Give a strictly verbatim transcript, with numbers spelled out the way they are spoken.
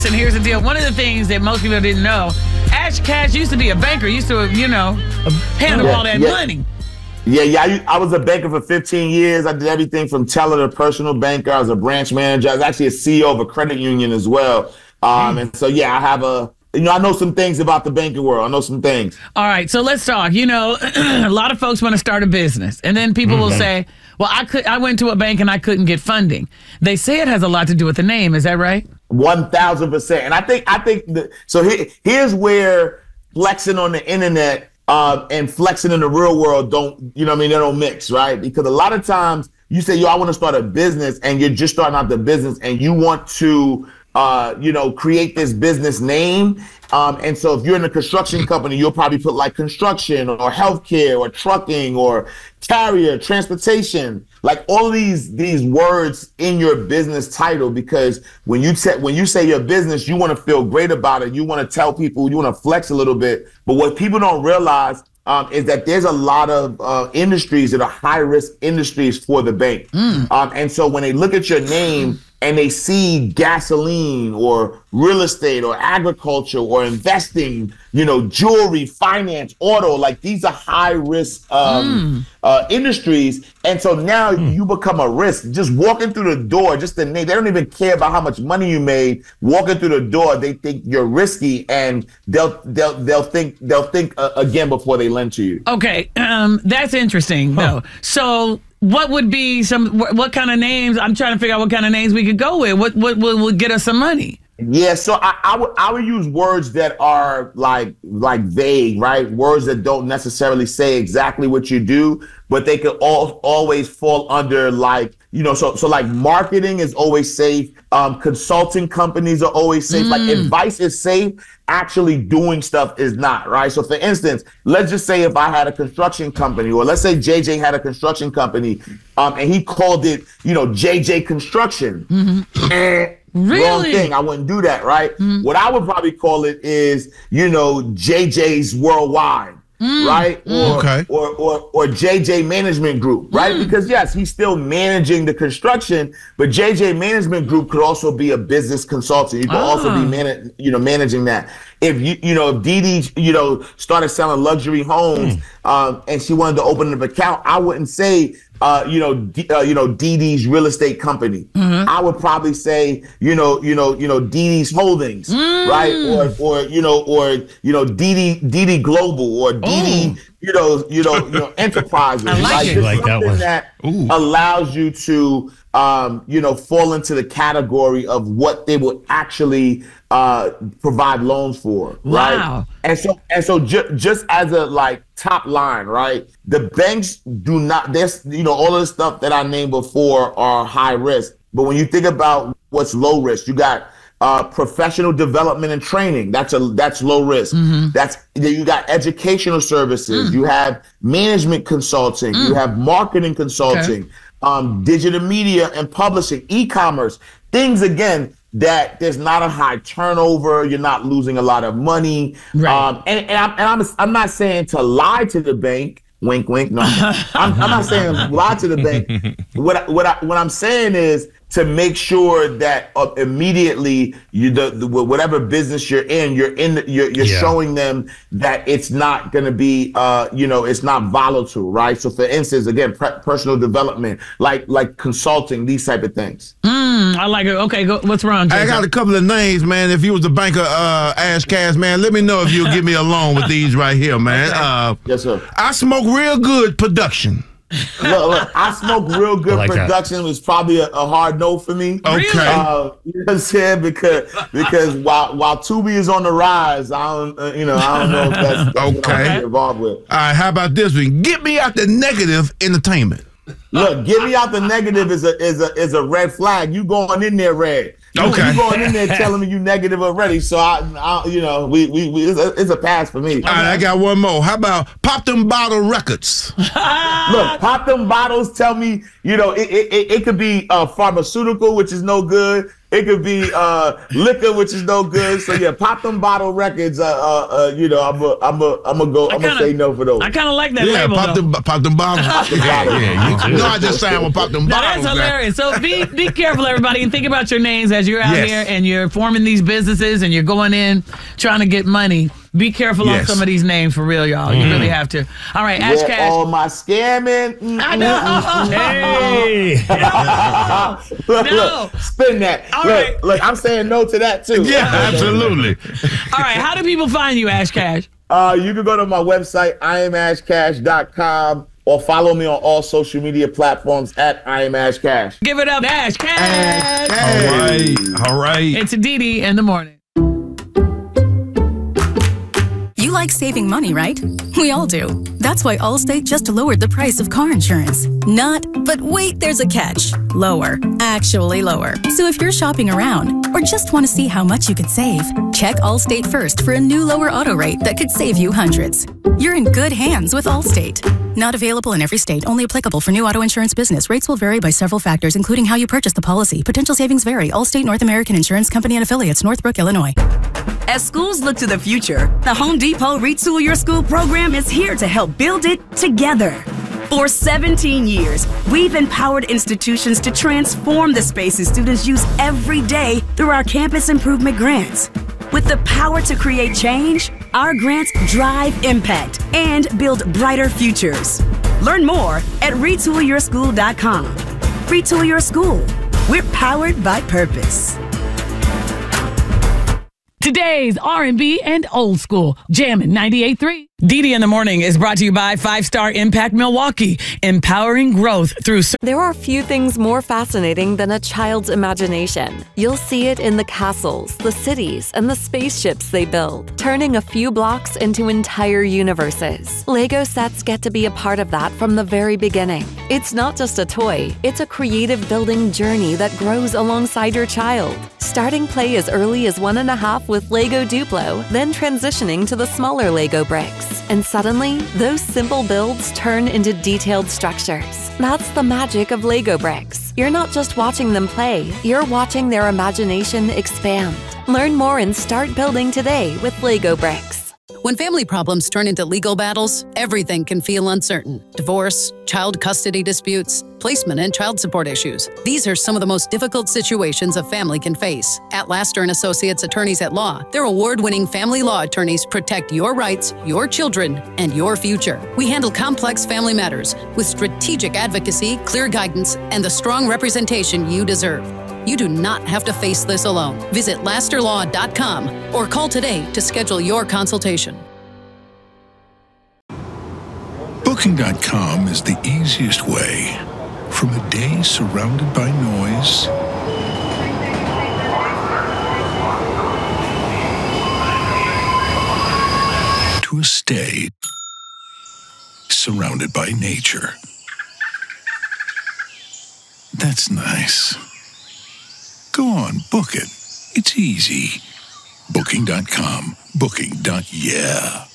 And here's the deal. One of the things that most people didn't know, Ash Cash used to be a banker, used to, you know, handle yeah, all that yeah. money. Yeah, yeah. I, I was a banker for fifteen years. I did everything from teller to personal banker. I was a branch manager. I was actually a C E O of a credit union as well. Um, mm. And so, yeah, I have a, you know, I know some things about the banking world. I know some things. All right. So let's talk. You know, a lot of folks want to start a business. And then people mm-hmm. will say, well, I could, I went to a bank and I couldn't get funding. They say it has a lot to do with the name. Is that right? One thousand percent. And I think, I think, the, so here, here's where flexing on the internet uh, and flexing in the real world don't, you know what I mean, they don't mix, right? Because a lot of times you say, yo, I want to start a business, and you're just starting out the business and you want to, uh, you know, create this business name. Um, and so if you're in a construction company, you'll probably put like construction or healthcare or trucking or carrier, transportation, like all of these these words in your business title, because when you te- when you say your business, you want to feel great about it. You want to tell people, you want to flex a little bit. But what people don't realize um, is that there's a lot of uh, industries that are high risk industries for the bank. Mm. Um, and so when they look at your name and they see gasoline or real estate or agriculture or investing, you know, jewelry, finance, auto, like these are high risk um, mm. uh, industries. And so now mm. you become a risk. Just walking through the door, just the name, they don't even care about how much money you made. Walking through the door, they think you're risky, and they'll they'll they'll think they'll think uh, again before they lend to you. Okay, um, that's interesting huh. though. So. What would be some, what kind of names? I'm trying to figure out what kind of names we could go with. What what will get us some money? Yeah, so I, I would I would use words that are like like vague, right? Words that don't necessarily say exactly what you do, but they could all always fall under like, you know, so so like marketing is always safe. Um, consulting companies are always safe. Mm. Like advice is safe. Actually doing stuff is not, right? So for instance, let's just say if I had a construction company, or let's say J J had a construction company, um, and he called it, you know, J J Construction. Mm-hmm. And really? Wrong thing. I wouldn't do that, right? Mm-hmm. What I would probably call it is, you know, J J's Worldwide. Mm, right? Or, okay. or, or or J J Management Group, right? Mm. Because yes, he's still managing the construction, but J J Management Group could also be a business consultant. You could oh. also be man- you know, managing that. If you you know, if Dee Dee, you know, started selling luxury homes mm. um, and she wanted to open an account, I wouldn't say Uh, you know, D, uh, you know, Dee Dee's real estate company. Mm-hmm. I would probably say, you know, you know, you know, Dee Dee's Holdings, mm. right? Or, or you know, or you know, Dee Dee, Dee Dee Global, or Dee Dee, you know, you know, you know, Enterprises. I like like it. Like that one. That allows you to, um, you know, fall into the category of what they will actually uh, provide loans for, right? Wow. And so, and so, ju- just as a like top line, right? The banks do not. There's, you know, all of the stuff that I named before are high risk. But when you think about what's low risk, you got uh, professional development and training. That's a that's low risk. Mm-hmm. That's you got educational services. Mm. You have management consulting. Mm. You have marketing consulting, okay. um, digital media and publishing, e-commerce. Things again that there's not a high turnover. You're not losing a lot of money. Right. Um, and and, I'm, and I'm I'm not saying to lie to the bank. Wink, wink. No, I'm, I'm not saying lie to the bank. What what I, what I'm saying is to make sure that uh, immediately you the, the whatever business you're in, you're in the, you're, you're yeah. showing them that it's not going to be uh you know it's not volatile, right? So for instance, again, pre- personal development, like like consulting, these type of things. Mm, I like it. Okay, go, what's wrong, Jason? I got a couple of names, man. If you was the banker, uh, Ash Cash, man, let me know if you'll give me a loan with these right here, man. Okay. Uh, yes, sir. I Smoke Real Good production. look, look, I Smoke Real Good like production that. was probably a, a hard no for me. Okay. Uh, you know what I'm saying? Because because while while Tubi is on the rise, I don't uh, you know I don't know if that's, that's okay. what I'm involved with. All right, how about this one? Get me out the negative entertainment. Look, get me out the negative is a is a is a red flag. You going in there red. Okay. You going in there telling me you negative already. So I, I you know, we we, we it's, a, it's a pass for me. All right, I got one more. How about Pop Them Bottle Records? Look, Pop Them Bottles tell me, you know, it it, it could be uh, pharmaceutical, which is no good. It could be uh, liquor, which is no good. So yeah, pop them bottle records. Uh, uh, uh you know, I'm a, I'm a, I'm gonna go. I'm gonna say no for those. I kind of like that Yeah, label. pop though. them, pop them bottles. yeah, yeah. You know I just sang with pop them Now, bottles. that's man. hilarious. So be be careful, everybody, and think about your names as you're out Yes. here and you're forming these businesses and you're going in trying to get money. Be careful Yes. on some of these names for real, y'all. You really have to. All right, Ash Where Cash. all my scamming. Mm, I know. Hey. look, No. look, spin that. All look, right. look, I'm saying no to that too. Yeah, absolutely. All right, how do people find you, Ash Cash? Uh, you can go to my website, I am ash cash dot com, or follow me on all social media platforms at I am Ash Cash. Give it up, Ash Cash. All right. All right. It's Didi in the morning. You like saving money, right? We all do. That's why Allstate just lowered the price of car insurance. Not, but wait, there's a catch. Lower. Actually lower. So if you're shopping around or just want to see how much you could save, check Allstate first for a new lower auto rate that could save you hundreds. You're in good hands with Allstate. Not available in every state. Only applicable for new auto insurance business. Rates will vary by several factors, including how you purchase the policy. Potential savings vary. Allstate North American Insurance Company and Affiliates, Northbrook, Illinois. As schools look to the future, the Home Depot Retool Your School program is here to help build it together. For seventeen years, we've empowered institutions to transform the spaces students use every day through our campus improvement grants. With the power to create change, our grants drive impact and build brighter futures. Learn more at retool your school dot com. Retool Your School. We're powered by purpose. Today's R and B and old school. Jammin' ninety-eight point three. Didi in the Morning is brought to you by Five Star Impact Milwaukee, empowering growth through... There are few things more fascinating than a child's imagination. You'll see it in the castles, the cities, and the spaceships they build, turning a few blocks into entire universes. Lego sets get to be a part of that from the very beginning. It's not just a toy, it's a creative building journey that grows alongside your child. Starting play as early as one and a half with Lego Duplo, then transitioning to the smaller Lego bricks. And suddenly, those simple builds turn into detailed structures. That's the magic of Lego bricks. You're not just watching them play, you're watching their imagination expand. Learn more and start building today with Lego bricks. When family problems turn into legal battles, everything can feel uncertain. Divorce, child custody disputes, placement and child support issues. These are some of the most difficult situations a family can face. At Laster and Associates Attorneys at Law, their award-winning family law attorneys protect your rights, your children, and your future. We handle complex family matters with strategic advocacy, clear guidance, and the strong representation you deserve. You do not have to face this alone. Visit laster law dot com or call today to schedule your consultation. Booking dot com is the easiest way. From a day surrounded by noise to a stay surrounded by nature. That's nice. Go on, book it. It's easy. Booking dot com. Booking. Yeah.